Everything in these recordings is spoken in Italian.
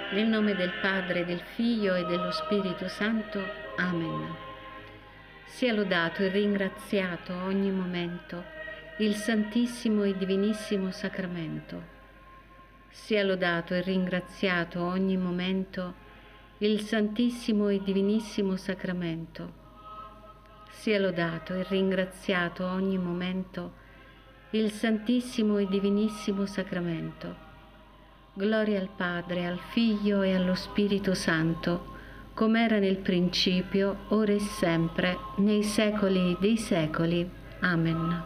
Nel nome del Padre, del Figlio e dello Spirito Santo. Amen. Sia lodato e ringraziato a ogni momento il Santissimo e Divinissimo Sacramento. Sia lodato e ringraziato a ogni momento il Santissimo e Divinissimo Sacramento. Sia lodato e ringraziato a ogni momento il Santissimo e Divinissimo Sacramento. Gloria al Padre, al Figlio e allo Spirito Santo, come era nel principio, ora e sempre, nei secoli dei secoli. Amen.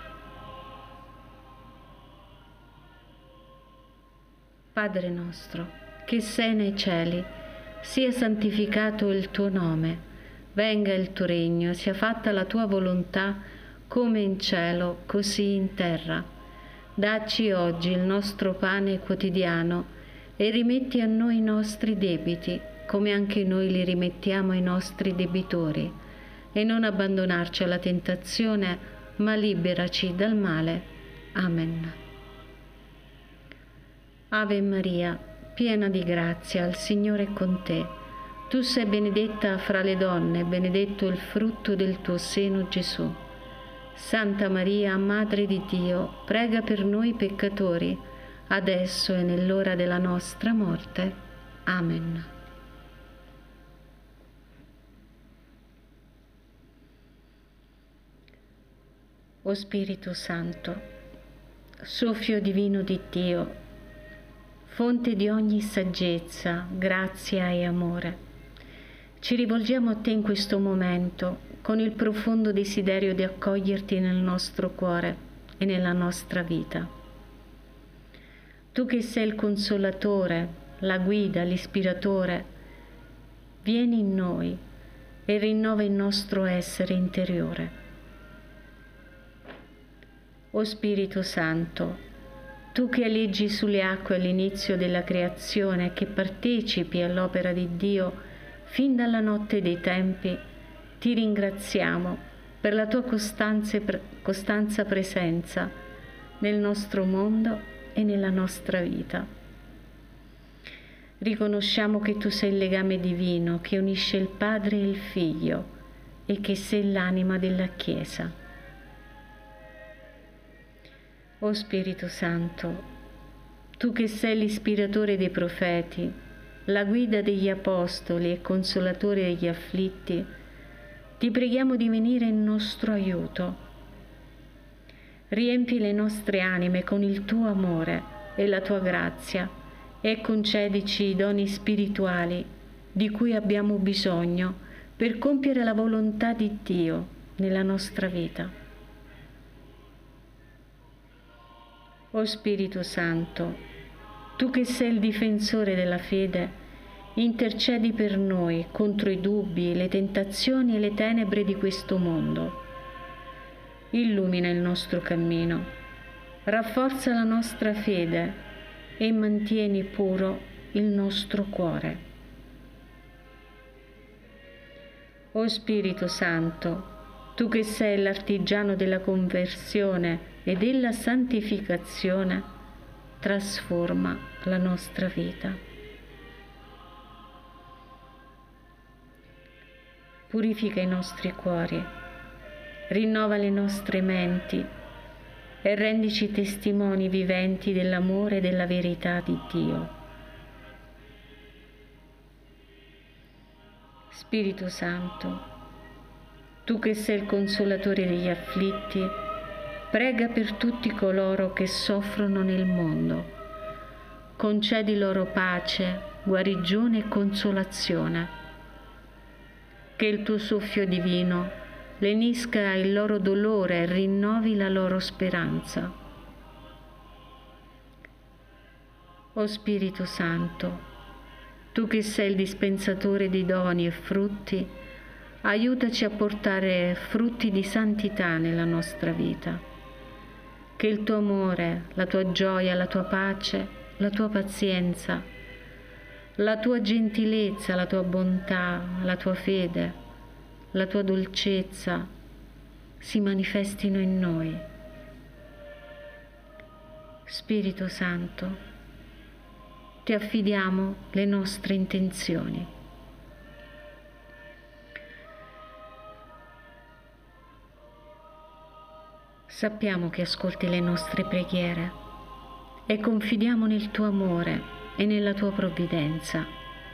Padre nostro, che sei nei cieli, sia santificato il tuo nome, venga il tuo regno, sia fatta la tua volontà, come in cielo, così in terra. Dacci oggi il nostro pane quotidiano e rimetti a noi i nostri debiti, come anche noi li rimettiamo ai nostri debitori. E non abbandonarci alla tentazione, ma liberaci dal male. Amen. Ave Maria, piena di grazia, il Signore è con te. Tu sei benedetta fra le donne, benedetto il frutto del tuo seno, Gesù. Santa Maria, Madre di Dio, prega per noi peccatori, adesso e nell'ora della nostra morte. Amen. O Spirito Santo, soffio divino di Dio, fonte di ogni saggezza, grazia e amore, ci rivolgiamo a te in questo momento con il profondo desiderio di accoglierti nel nostro cuore e nella nostra vita. Tu che sei il consolatore, la guida, l'ispiratore, vieni in noi e rinnova il nostro essere interiore. O Spirito Santo, tu che aleggi sulle acque all'inizio della creazione e che partecipi all'opera di Dio fin dalla notte dei tempi, ti ringraziamo per la tua costanza presenza nel nostro mondo e nella nostra vita. Riconosciamo che tu sei il legame divino che unisce il Padre e il Figlio e che sei l'anima della Chiesa. O Spirito Santo, tu che sei l'ispiratore dei profeti, la guida degli apostoli e consolatore degli afflitti, ti preghiamo di venire in nostro aiuto. Riempi le nostre anime con il tuo amore e la tua grazia e concedici i doni spirituali di cui abbiamo bisogno per compiere la volontà di Dio nella nostra vita. O Spirito Santo, tu che sei il difensore della fede, intercedi per noi contro i dubbi, le tentazioni e le tenebre di questo mondo. Illumina il nostro cammino, rafforza la nostra fede e mantieni puro il nostro cuore. O Spirito Santo, tu che sei l'artigiano della conversione e della santificazione, trasforma la nostra vita. Purifica i nostri cuori, rinnova le nostre menti e rendici testimoni viventi dell'amore e della verità di Dio. Spirito Santo, tu che sei il consolatore degli afflitti, prega per tutti coloro che soffrono nel mondo. Concedi loro pace, guarigione e consolazione. Che il tuo soffio divino lenisca il loro dolore e rinnovi la loro speranza. O Spirito Santo, tu che sei il dispensatore di doni e frutti, aiutaci a portare frutti di santità nella nostra vita. Che il tuo amore, la tua gioia, la tua pace, la tua pazienza, la tua gentilezza, la tua bontà, la tua fede, la tua dolcezza si manifestino in noi. Spirito Santo, ti affidiamo le nostre intenzioni. Sappiamo che ascolti le nostre preghiere e confidiamo nel tuo amore e nella tua provvidenza.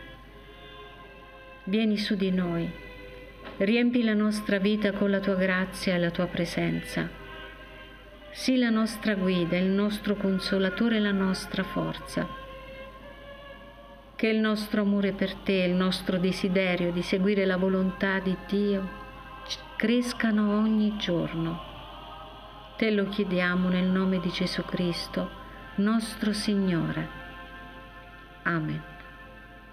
Vieni su di noi, riempi la nostra vita con la tua grazia e la tua presenza. Sii la nostra guida, il nostro consolatore e la nostra forza. Che il nostro amore per te e il nostro desiderio di seguire la volontà di Dio crescano ogni giorno. Te lo chiediamo nel nome di Gesù Cristo, nostro Signore. Amen.